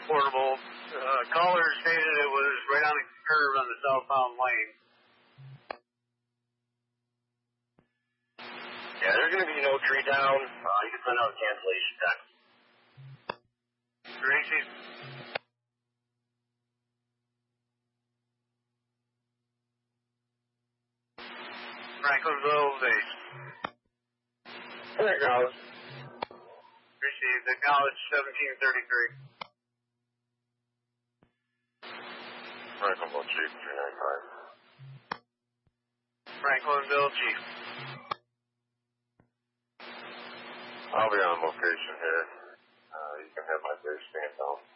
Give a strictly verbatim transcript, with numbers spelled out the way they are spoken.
portable. Uh, caller stated it was right on the curve on the southbound lane. Yeah, there's going to be no tree down. Uh, you can send out a cancellation text. Gracie. Franklinville base. Acknowledge. Received. Acknowledge seventeen thirty-three. Franklinville Chief three nine five. Franklinville Chief. I'll be on location here. Uh, you can have my base stand down.